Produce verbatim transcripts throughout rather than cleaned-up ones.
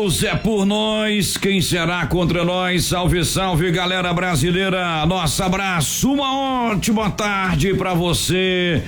Deus é por nós, quem será contra nós? Salve, salve, galera brasileira. Nosso abraço, uma ótima tarde pra você.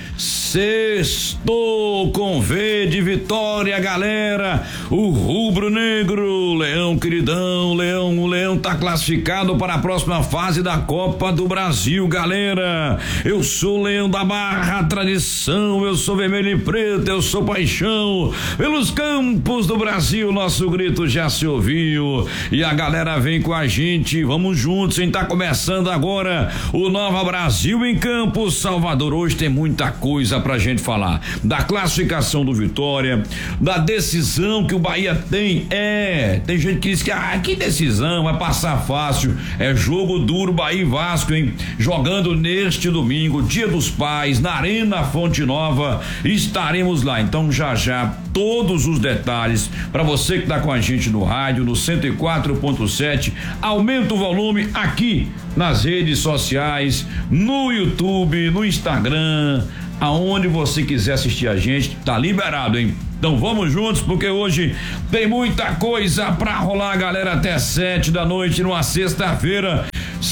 Sextou com V de vitória, galera. O rubro-negro, Leão queridão, Leão, o Leão tá classificado para a próxima fase da Copa do Brasil, galera. Eu sou o Leão da Barra, tradição, eu sou vermelho e preto, eu sou paixão. Pelos campos do Brasil, nosso grito já se ouviu e a galera vem com a gente, vamos juntos, hein? Tá começando agora o Nova Brasil em Campos, Salvador. Hoje tem muita coisa pra gente falar, da classificação do Vitória, da decisão que o Bahia tem, é, tem gente que diz que, ah, que decisão, vai passar fácil, é jogo duro, Bahia e Vasco, hein? Jogando neste domingo, Dia dos Pais, na Arena Fonte Nova, estaremos lá, então já já todos os detalhes para você que tá com a gente no rádio, no cento e quatro ponto sete, aumenta o volume aqui nas redes sociais, no YouTube, no Instagram, aonde você quiser assistir a gente, tá liberado, hein? Então vamos juntos, porque hoje tem muita coisa pra rolar, galera, até sete da noite numa sexta-feira.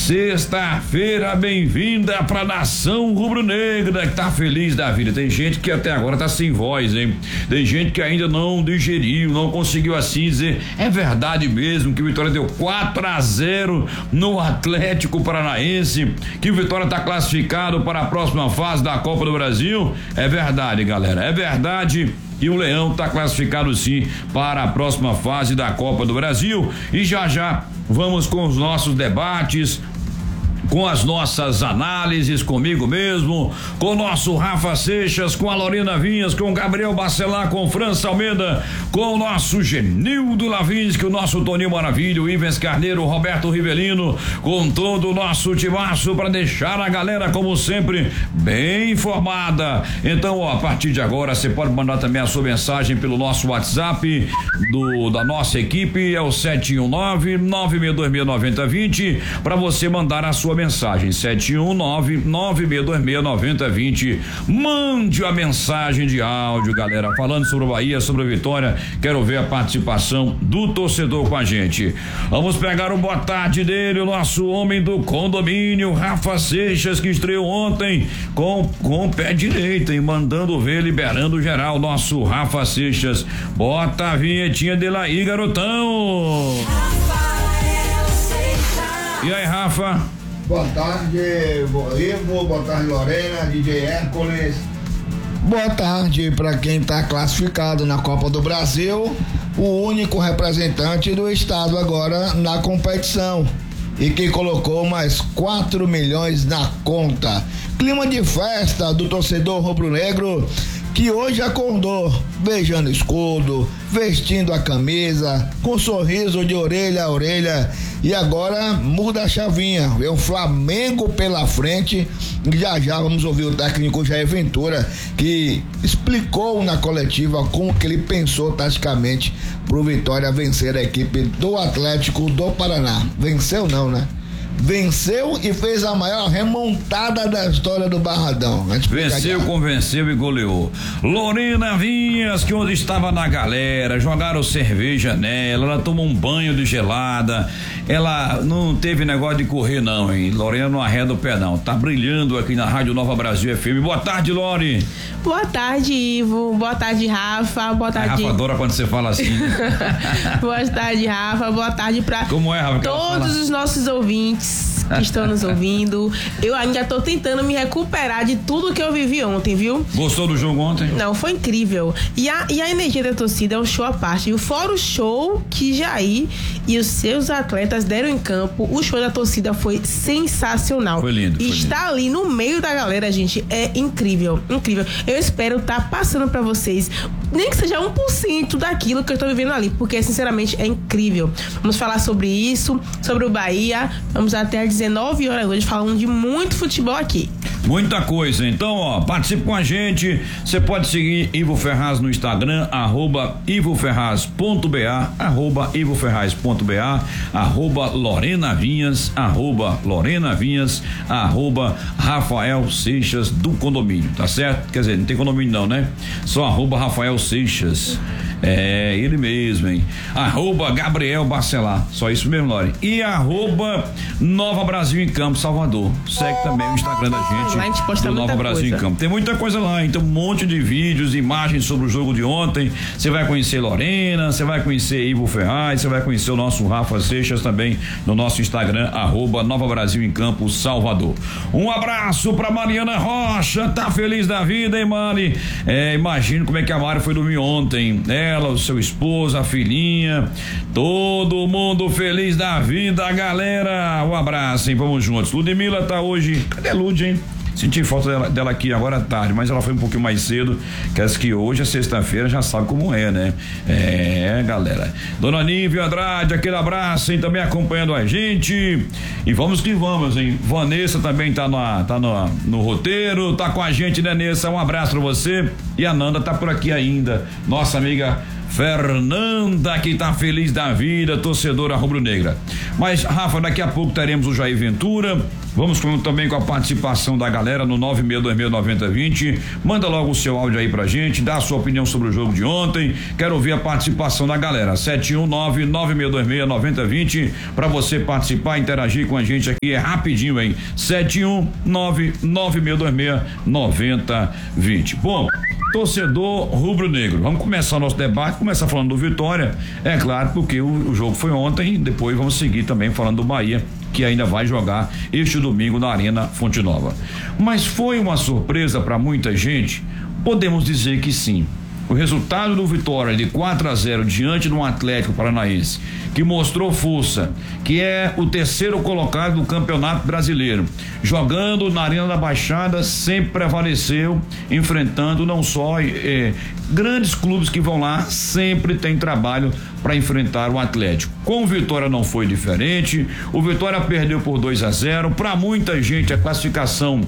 Sexta-feira, bem-vinda pra nação rubro-negra que tá feliz da vida. Tem gente que até agora tá sem voz, hein? Tem gente que ainda não digeriu, não conseguiu assim dizer, é verdade mesmo que o Vitória deu quatro a zero no Atlético Paranaense, que o Vitória tá classificado para a próxima fase da Copa do Brasil? É verdade, galera, é verdade. E o Leão tá classificado sim para a próxima fase da Copa do Brasil. E já já vamos com os nossos debates, com as nossas análises, comigo mesmo, com o nosso Rafa Seixas, com a Lorena Vinhas, com o Gabriel Bacelar, com o França Almeida, com o nosso Genildo Lavinsky, o nosso Toninho Maravilha, o Ivens Carneiro, o Roberto Rivelino, com todo o nosso timaço para deixar a galera, como sempre, bem informada. Então, ó, a partir de agora, você pode mandar também a sua mensagem pelo nosso WhatsApp do, da nossa equipe, é o sete um nove, nove seis dois seis, nove zero dois zero, para você mandar a sua mensagem, sete um nove, nove seis dois seis, nove zero dois zero. Mande a mensagem de áudio, galera, falando sobre o Bahia, sobre a vitória. Quero ver a participação do torcedor com a gente. Vamos pegar o boa tarde dele, o nosso homem do condomínio, Rafa Seixas, que estreou ontem com, com o pé direito, hein? Mandando ver, liberando geral, nosso Rafa Seixas. Bota a vinhetinha dele aí, garotão. E aí, Rafa? Boa tarde, Ivo, boa tarde, Lorena, D J Hércules. Boa tarde para quem está classificado na Copa do Brasil, o único representante do estado agora na competição e que colocou mais quatro milhões na conta. Clima de festa do torcedor rubro-negro que hoje acordou beijando escudo, vestindo a camisa, com sorriso de orelha a orelha, e agora muda a chavinha, vem o Flamengo pela frente. Já já vamos ouvir o técnico Jair Ventura, que explicou na coletiva como que ele pensou taticamente pro Vitória vencer a equipe do Atlético do Paraná. Venceu não, né? Venceu e fez a maior remontada da história do Barradão. Venceu, convenceu e goleou. Lorena Vinhas, que onde estava na galera, jogaram cerveja nela, ela tomou um banho de gelada, ela não teve negócio de correr não, hein? Lorena não arreda o pé não, tá brilhando aqui na Rádio Nova Brasil F M. Boa tarde, Lore. Boa tarde, Ivo. Boa tarde, Rafa. Boa tarde. A Rafa adora quando você fala assim. Boa tarde, Rafa. Boa tarde pra Como é, Rafa, todos os nossos ouvintes que estão nos ouvindo. Eu ainda tô tentando me recuperar de tudo que eu vivi ontem, viu? Gostou do jogo ontem? Não, foi incrível. E a, e a energia da torcida é um show à parte. E fora o show que Jair e os seus atletas deram em campo, o show da torcida foi sensacional. Foi lindo. E estar ali no meio da galera, gente, é incrível, incrível. Eu espero estar tá passando pra vocês, nem que seja um por cento daquilo que eu tô vivendo ali, porque sinceramente é incrível. Vamos falar sobre isso, sobre o Bahia. Vamos até às dezenove horas hoje falando de muito futebol aqui. Muita coisa, então, ó, participe com a gente. Você pode seguir Ivo Ferraz no Instagram, arroba ivoferraz.ba, arroba ivoferraz.ba, arroba Lorena Vinhas, arroba Lorena Vinhas, arroba Rafael Seixas do condomínio, tá certo? Quer dizer, não tem condomínio não, né? Só arroba Rafael Seixas. É, ele mesmo, hein? Arroba Gabriel Bacelar, só isso mesmo, Lore. E arroba Nova Brasil em Campo, Salvador. Segue também o Instagram da gente, lá a gente posta do Nova Brasil coisa. em Campo. Tem muita coisa lá, então um monte de vídeos, imagens sobre o jogo de ontem. Você vai conhecer Lorena, você vai conhecer Ivo Ferraz, você vai conhecer o nosso Rafa Seixas também no nosso Instagram, arroba Nova Brasil em Campo, Salvador. Um abraço pra Mariana Rocha, tá feliz da vida, hein, Mari? É, imagino como é que a Mari foi dormir ontem, né? Ela, o seu esposo, a filhinha, todo mundo feliz da vida, galera. Um abraço, hein? Vamos juntos. Ludmila tá hoje. Cadê a Lud, hein? Senti falta dela, dela aqui agora à tarde, mas ela foi um pouquinho mais cedo. Quer que hoje é sexta-feira, já sabe como é, né? É, galera. Dona Nívia Andrade, aquele abraço, hein? Também acompanhando a gente. E vamos que vamos, hein? Vanessa também tá, na, tá no, no roteiro, tá com a gente, né, Nessa? Um abraço pra você. E a Nanda tá por aqui ainda. Nossa amiga Fernanda, que tá feliz da vida, torcedora rubro-negra. Mas, Rafa, daqui a pouco teremos o Jair Ventura. Vamos com, também com a participação da galera no nove seis dois seis nove zero dois zero. Manda logo o seu áudio aí pra gente, dá a sua opinião sobre o jogo de ontem. Quero ouvir a participação da galera. sete um nove, nove seis dois seis, nove zero dois zero. Pra você participar, interagir com a gente aqui é rapidinho, hein? sete um nove, nove seis dois seis, nove zero dois zero. Bom, torcedor rubro-negro, vamos começar o nosso debate, começar falando do Vitória, é claro, porque o, o jogo foi ontem, depois vamos seguir também falando do Bahia, que ainda vai jogar este domingo na Arena Fonte Nova. Mas foi uma surpresa para muita gente? Podemos dizer que sim. O resultado do Vitória de quatro a zero diante do Atlético Paranaense, que mostrou força, que é o terceiro colocado do Campeonato Brasileiro, jogando na Arena da Baixada, sempre prevaleceu, enfrentando não só eh, grandes clubes que vão lá, sempre tem trabalho para enfrentar o Atlético. Com o Vitória não foi diferente. O Vitória perdeu por dois a zero. Para muita gente a classificação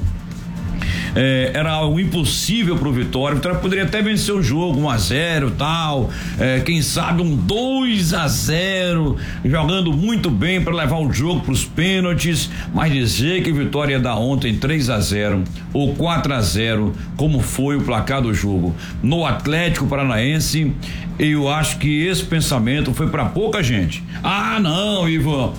É, era algo impossível pro Vitória. O Vitória poderia até vencer o jogo um a zero, tal, é, quem sabe um dois a zero, jogando muito bem para levar o jogo pros pênaltis, mas dizer que o Vitória ia dar ontem três a zero ou quatro a zero, como foi o placar do jogo no Atlético Paranaense, eu acho que esse pensamento foi para pouca gente. Ah, não, Ivan,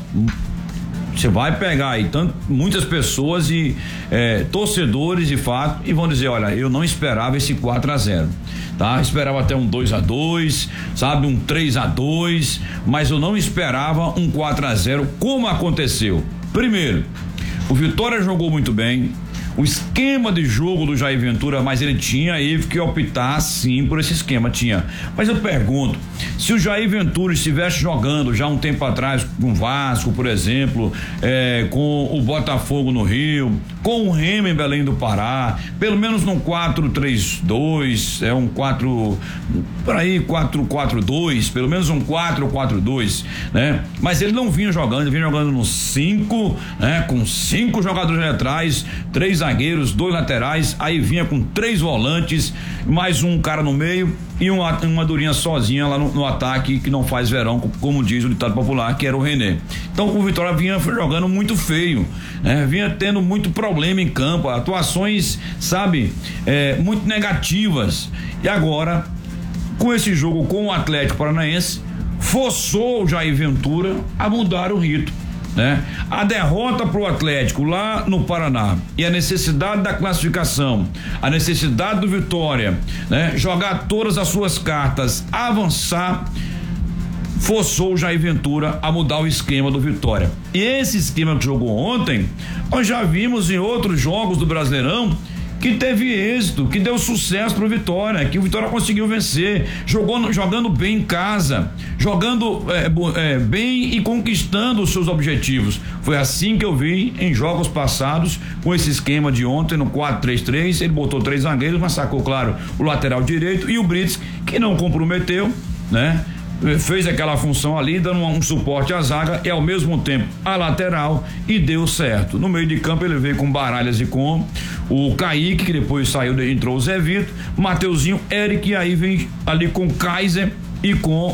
você vai pegar aí tanto, muitas pessoas e é, torcedores de fato e vão dizer, olha, eu não esperava esse quatro a zero, tá? Esperava até um dois a dois, sabe, um três a dois, mas eu não esperava um quatro a zero como aconteceu. Primeiro, o Vitória jogou muito bem, o esquema de jogo do Jair Ventura, mas ele tinha ele que optar sim por esse esquema, tinha. Mas eu pergunto, se o Jair Ventura estivesse jogando já um tempo atrás com o Vasco, por exemplo, é, com o Botafogo no Rio, com o Remo em Belém do Pará, pelo menos num quatro três dois, é um quatro, por aí, quatro quatro dois, pelo menos um quatro quatro dois, né? Mas ele não vinha jogando, ele vinha jogando no cinco, né? Com cinco jogadores atrás, três zagueiros, dois laterais, aí vinha com três volantes, mais um cara no meio e uma, uma durinha sozinha lá no, no ataque, que não faz verão, como diz o ditado popular, que era o René. Então o Vitória vinha jogando muito feio, né? Vinha tendo muito problema em campo, atuações, sabe, é, muito negativas. E agora, com esse jogo com o Atlético Paranaense, forçou o Jair Ventura a mudar o ritmo, né? A derrota pro Atlético lá no Paraná e a necessidade da classificação, a necessidade do Vitória, né? Jogar todas as suas cartas, avançar, forçou o Jair Ventura a mudar o esquema do Vitória. E esse esquema que jogou ontem, nós já vimos em outros jogos do Brasileirão, que teve êxito, que deu sucesso pro Vitória, que o Vitória conseguiu vencer, jogou, jogando bem em casa, jogando é, é, bem e conquistando os seus objetivos. Foi assim que eu vi em jogos passados, com esse esquema de ontem no quatro três três, ele botou três zagueiros, mas sacou, claro, o lateral direito e o Brits, que não comprometeu, né? fez aquela função ali, dando um, um suporte à zaga e ao mesmo tempo à lateral, e deu certo. No meio de campo ele veio com Baralhas e com o Kaique, que depois saiu, entrou o Zé Vitor, Mateuzinho, Eric, e aí vem ali com Kaiser e com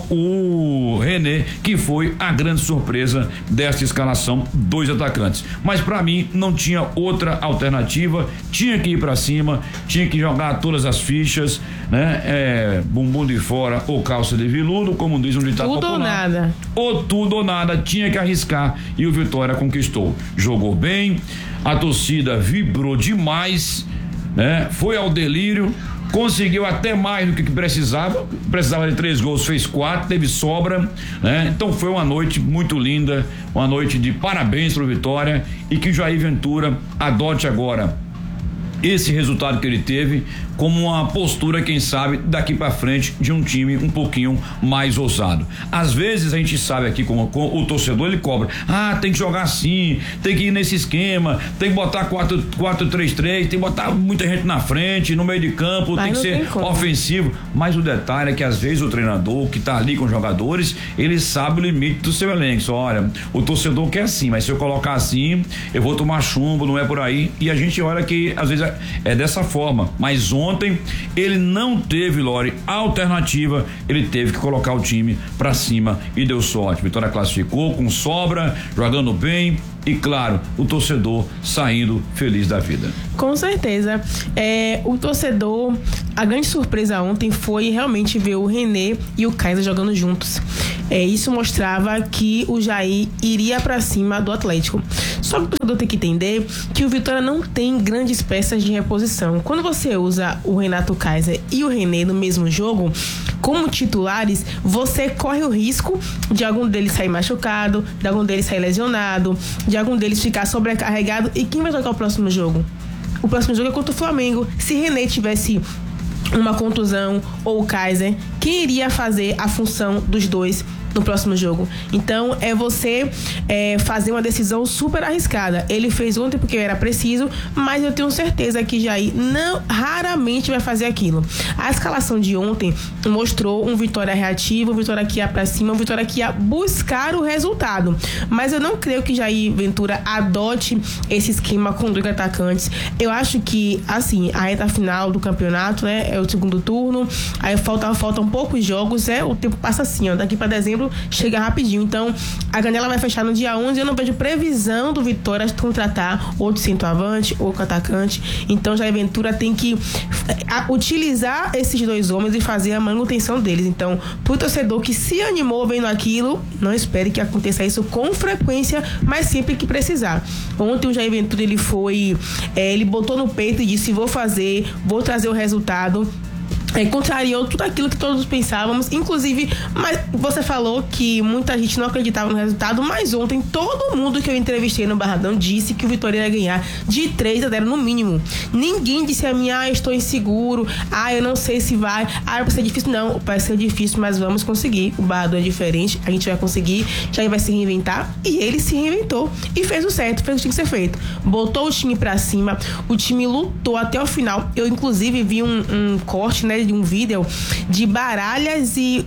o René, que foi a grande surpresa desta escalação, dois atacantes. Mas para mim não tinha outra alternativa, tinha que ir para cima, tinha que jogar todas as fichas, né? É, bumbum de fora ou calça de veludo, como diz um ditado popular. Tudo ou nada. Ou tudo ou nada, tinha que arriscar, e o Vitória conquistou. Jogou bem, a torcida vibrou demais, né? Foi ao delírio, conseguiu até mais do que precisava, precisava de três gols, fez quatro, teve sobra, né? Então foi uma noite muito linda, uma noite de parabéns pro Vitória, e que o Jair Ventura adote agora esse resultado que ele teve como uma postura, quem sabe, daqui para frente, de um time um pouquinho mais ousado. Às vezes a gente sabe aqui com, com o torcedor, ele cobra, ah, tem que jogar assim, tem que ir nesse esquema, tem que botar quatro três três, tem que botar muita gente na frente, no meio de campo, mas tem que ser tem ofensivo. Mas o detalhe é que às vezes o treinador que tá ali com os jogadores, ele sabe o limite do seu elenco. Só, olha, o torcedor quer assim, mas se eu colocar assim, eu vou tomar chumbo, não é por aí. E a gente olha que às vezes é, é dessa forma, mas ontem Ontem ele não teve, Lore, alternativa, ele teve que colocar o time pra cima e deu sorte. Vitória classificou com sobra, jogando bem, e claro, o torcedor saindo feliz da vida. Com certeza. É, o torcedor, a grande surpresa ontem foi realmente ver o René e o Kaiser jogando juntos. É, isso mostrava que o Jair iria para cima do Atlético. Só que o torcedor tem que entender que o Vitória não tem grandes peças de reposição. Quando você usa o Renato Kaiser e o René no mesmo jogo, como titulares, você corre o risco de algum deles sair machucado, de algum deles sair lesionado, de algum deles ficar sobrecarregado. E quem vai jogar o próximo jogo? O próximo jogo é contra o Flamengo. Se René tivesse uma contusão ou o Kaiser, quem iria fazer a função dos dois no próximo jogo? Então é você é, fazer uma decisão super arriscada. Ele fez ontem porque era preciso, mas eu tenho certeza que Jair não, raramente vai fazer aquilo. A escalação de ontem mostrou um Vitória reativo, um Vitória que ia pra cima, um Vitória que ia buscar o resultado, mas eu não creio que Jair Ventura adote esse esquema com dois atacantes. Eu acho que, assim, a reta final do campeonato, né, é o segundo turno, aí falta, faltam poucos jogos, é, o tempo passa assim, ó, daqui pra dezembro chega rapidinho. Então a janela vai fechar no dia onze. Eu não vejo previsão do Vitória de contratar outro centroavante, outro atacante. Então Jair Ventura tem que a, utilizar esses dois homens e fazer a manutenção deles. Então, pro torcedor que se animou vendo aquilo, não espere que aconteça isso com frequência, mas sempre que precisar. Ontem o Jair Ventura, ele foi é, ele botou no peito e disse: vou fazer, vou trazer o resultado. É, contrariou tudo aquilo que todos pensávamos, inclusive, mas você falou que muita gente não acreditava no resultado, mas ontem todo mundo que eu entrevistei no Barradão disse que o Vitória ia ganhar de três a zero no mínimo. Ninguém disse a mim, ah, estou inseguro, ah, eu não sei se vai, ah, vai ser difícil. Não, vai ser difícil, mas vamos conseguir. O Barradão é diferente, a gente vai conseguir, já vai se reinventar, e ele se reinventou e fez o certo, fez o que tinha que ser feito. Botou o time pra cima, o time lutou até o final. Eu, inclusive, vi um, um corte, né, de um vídeo de Baralhas e,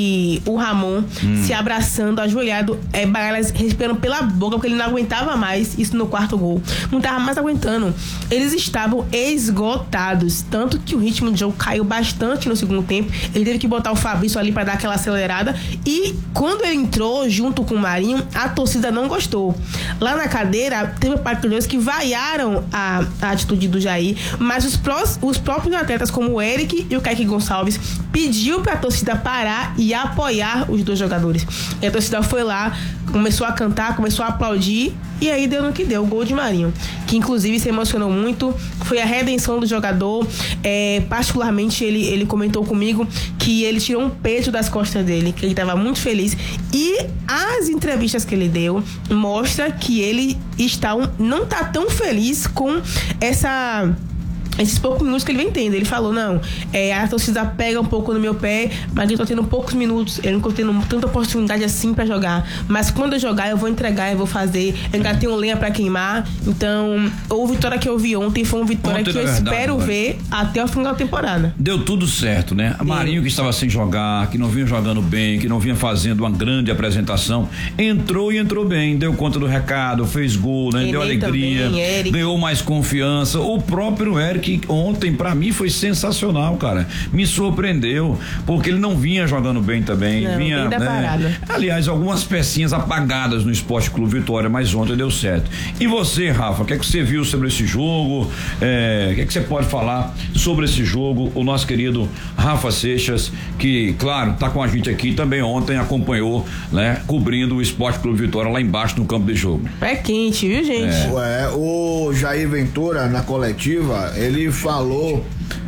e o Ramon hum. se abraçando, ajoelhado, é, Baralhas respirando pela boca, porque ele não aguentava mais isso no quarto gol. Não estava mais aguentando. Eles estavam esgotados, tanto que o ritmo do jogo caiu bastante no segundo tempo. Ele teve que botar o Fabrício ali para dar aquela acelerada, e quando ele entrou junto com o Marinho, a torcida não gostou. Lá na cadeira, teve partidos que vaiaram a, a atitude do Jair, mas os, prós, os próprios atletas, como o Eric e o Kaique Gonçalves, pediu pra torcida parar e apoiar os dois jogadores. E a torcida foi lá, começou a cantar, começou a aplaudir, e aí deu no que deu, o gol de Marinho, que inclusive se emocionou muito. Foi a redenção do jogador. É, particularmente ele, ele comentou comigo que ele tirou um peso das costas dele, que ele estava muito feliz, e as entrevistas que ele deu mostra que ele está um, não está tão feliz com essa esses poucos minutos que ele vem tendo. Ele falou, não, é, a torcida pega um pouco no meu pé, mas eu tô tendo poucos minutos, eu não tô tendo tanta oportunidade assim pra jogar, mas quando eu jogar eu vou entregar, eu vou fazer, eu ainda tenho lenha pra queimar. Então, a vitória que eu vi ontem foi uma vitória ontem, que eu verdade, espero verdade. ver até o final da temporada. Deu tudo certo, né? A Marinho, que estava sem jogar, que não vinha jogando bem, que não vinha fazendo uma grande apresentação, entrou e entrou bem, deu conta do recado, fez gol, né? Deu alegria, também, ganhou mais confiança. O próprio Eric ontem pra mim foi sensacional, cara, me surpreendeu, porque ele não vinha jogando bem também, não, vinha, né? Parada. Aliás, algumas pecinhas apagadas no Esporte Clube Vitória, mas ontem deu certo. E você, Rafa, o que é que você viu sobre esse jogo? É, o que é que você pode falar sobre esse jogo? O nosso querido Rafa Seixas, que, claro, tá com a gente aqui, também ontem acompanhou, né, cobrindo o Esporte Clube Vitória lá embaixo no campo de jogo. É quente, viu, gente? É. Ué, o Jair Ventura, na coletiva, ele falou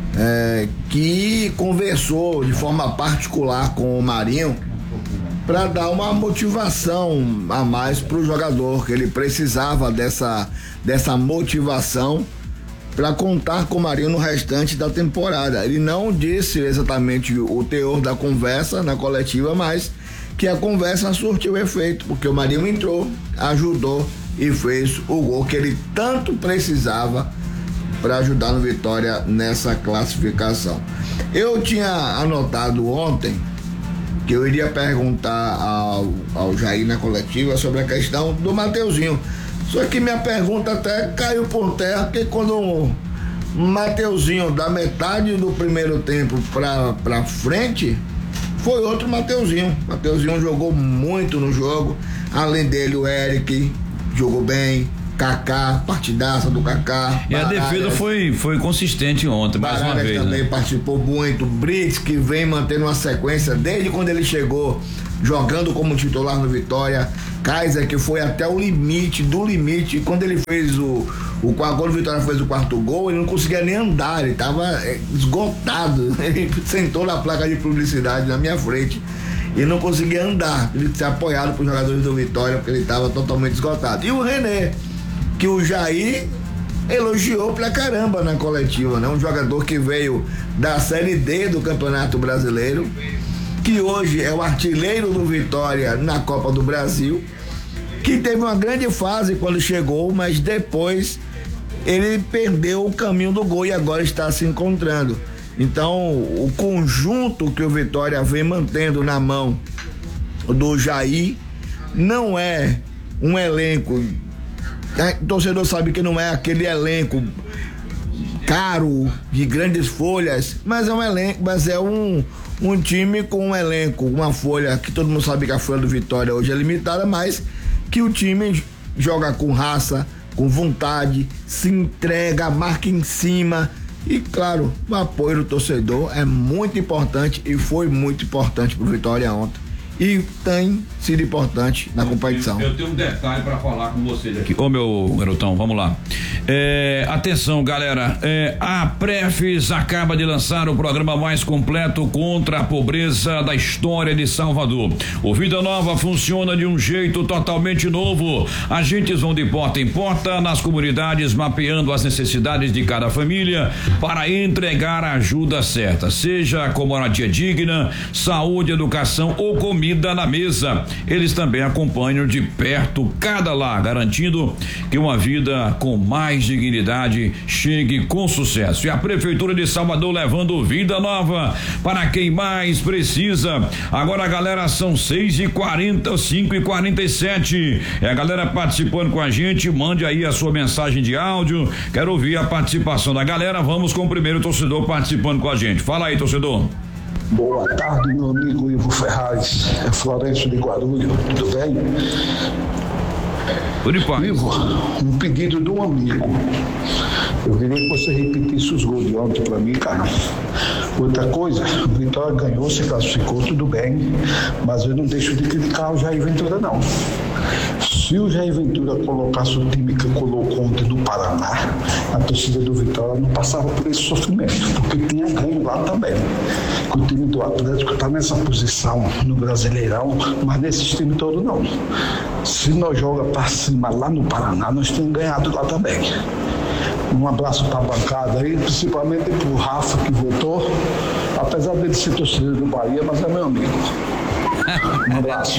é, que conversou de forma particular com o Marinho para dar uma motivação a mais para o jogador, que ele precisava dessa, dessa motivação para contar com o Marinho no restante da temporada. Ele não disse exatamente o teor da conversa na coletiva, mas que a conversa surtiu efeito, porque o Marinho entrou, ajudou e fez o gol que ele tanto precisava para ajudar no Vitória nessa classificação. Eu tinha anotado ontem que eu iria perguntar ao, ao Jair na coletiva sobre a questão do Mateuzinho. Só que minha pergunta até caiu por terra, porque quando o Mateuzinho, da metade do primeiro tempo pra, pra frente, foi outro Mateuzinho. Mateuzinho jogou muito no jogo. Além dele, o Eric jogou bem. Kaká, partidaça do Kaká. E Baralhas, a defesa foi, foi consistente ontem, mais Baralhas uma vez. também né? participou muito. Brits, que vem mantendo uma sequência desde quando ele chegou, jogando como titular no Vitória. Kaiser, que foi até o limite do limite. Quando ele fez o. o quando o Vitória fez o quarto gol, ele não conseguia nem andar, ele estava esgotado. Ele sentou na placa de publicidade na minha frente e não conseguia andar. Ele se apoiado por jogadores do Vitória, porque ele estava totalmente esgotado. E o René, que o Jair elogiou pra caramba na coletiva, né? Um jogador que veio da Série D do Campeonato Brasileiro, que hoje é o artilheiro do Vitória na Copa do Brasil, que teve uma grande fase quando chegou, mas depois ele perdeu o caminho do gol e agora está se encontrando. Então, o conjunto que o Vitória vem mantendo na mão do Jair não é um elenco. O torcedor sabe que não é aquele elenco caro, de grandes folhas, mas é um elenco, mas é um, um time com um elenco, uma folha, que todo mundo sabe que a folha do Vitória hoje é limitada, mas que o time joga com raça, com vontade, se entrega, marca em cima. E claro, o apoio do torcedor é muito importante e foi muito importante pro Vitória ontem. E tem sido importante na competição. Eu, eu tenho um detalhe para falar com vocês aqui. Ô meu garotão, vamos lá. É, atenção, galera. É, a Prefis acaba de lançar o programa mais completo contra a pobreza da história de Salvador. O Vida Nova funciona de um jeito totalmente novo. Agentes vão de porta em porta nas comunidades, mapeando as necessidades de cada família para entregar a ajuda certa, seja com moradia digna, saúde, educação ou comida na mesa. Eles também acompanham de perto cada lar, garantindo que uma vida com mais dignidade chegue com sucesso. E a Prefeitura de Salvador levando vida nova para quem mais precisa. Agora, galera, são seis e quarenta, cinco e quarenta e sete. É a galera participando com a gente. Mande aí a sua mensagem de áudio. Quero ouvir a participação da galera. Vamos com o primeiro torcedor participando com a gente. Fala aí, torcedor. Boa tarde, meu amigo Ivo Ferraz, é Florencio de Guarulhos, tudo bem? Tudo de paz. Ivo, um pedido de um amigo. Eu queria que você repetisse os gols de ontem pra mim, cara. Outra coisa, o Vitória ganhou, se classificou, tudo bem, mas eu não deixo de criticar o Jair Ventura, não. Se o Jair Ventura colocasse o time que colocou ontem do Paraná, a torcida do Vitória não passava por esse sofrimento, porque tinha ganho lá também. O time do Atlético está nessa posição no Brasileirão, mas nesse time todo não. Se nós joga para cima lá no Paraná, nós temos ganhado lá também. Um abraço para a bancada aí, principalmente para o Rafa que votou, apesar dele ser torcedor do Bahia, mas é meu amigo. Um abraço.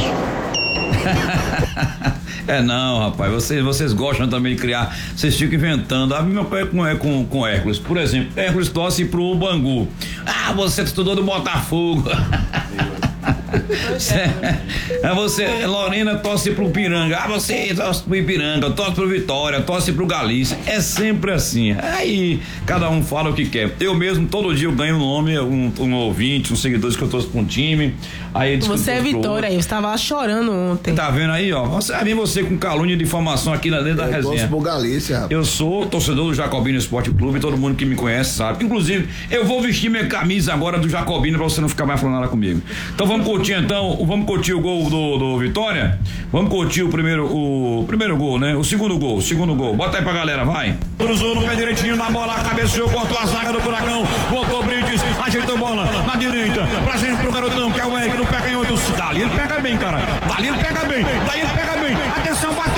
É não, rapaz, vocês, vocês gostam também de criar, vocês ficam inventando. A meu pai com, é com, com Hércules, por exemplo, Hércules torce pro Bangu. Ah, você estudou do Botafogo. É você, Lorena torce pro Piranga. Ah, você torce pro Ipiranga, torce pro Vitória, torce pro Galícia. É sempre assim. Aí cada um fala o que quer. Eu mesmo, todo dia eu ganho um nome, um, um ouvinte, uns seguidores que eu torço pra um time. Aí você é Vitória aí, você tava lá chorando ontem. Tá vendo aí, ó? Você vai vir você com calúnia de informação aqui na dentro da resenha. Eu torço pro Galícia, rapaz. Eu sou torcedor do Jacobino Esporte Clube, todo mundo que me conhece sabe. Inclusive, eu vou vestir minha camisa agora do Jacobino pra você não ficar mais falando nada comigo. Então vamos curtir então, vamos curtir o gol do, do Vitória? Vamos curtir o primeiro, o primeiro gol, né? O segundo gol, o segundo gol. Bota aí pra galera, vai. Cruzou no pé direitinho na bola, cabeceou, cortou a zaga do Furacão, voltou o Brites, ajeitou a bola na direita, pra gente pro garotão, que é o Eric, no pé canhoto. Dali ele pega bem, cara. Dali ele pega bem, daí ele pega bem. Atenção, bateu.